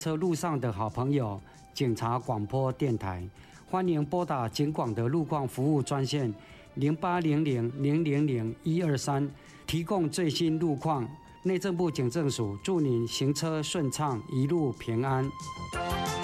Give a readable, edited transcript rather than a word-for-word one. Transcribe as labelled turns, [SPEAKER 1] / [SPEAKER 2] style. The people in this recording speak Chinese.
[SPEAKER 1] 车路上的好朋友，警察广播电台，欢迎拨打警广的路况服务专线0800000123，提供最新路况。内政部警政署祝您行车顺畅，一路平安。